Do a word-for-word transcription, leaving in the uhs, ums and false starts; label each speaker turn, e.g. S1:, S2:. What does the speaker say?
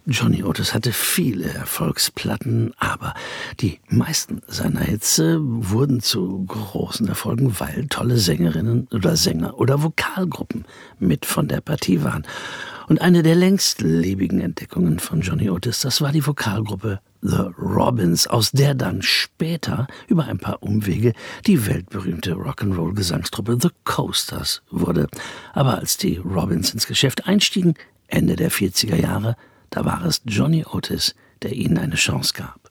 S1: Johnny Otis hatte viele Erfolgsplatten, aber die meisten seiner Hits wurden zu großen Erfolgen, weil tolle Sängerinnen oder Sänger oder Vokalgruppen mit von der Partie waren. Und eine der längstlebigen Entdeckungen von Johnny Otis, das war die Vokalgruppe The Robins, aus der dann später über ein paar Umwege die weltberühmte Rock'n'Roll-Gesangstruppe The Coasters wurde. Aber als die Robins ins Geschäft einstiegen, Ende der vierziger Jahre, da war es Johnny Otis, der ihnen eine Chance gab.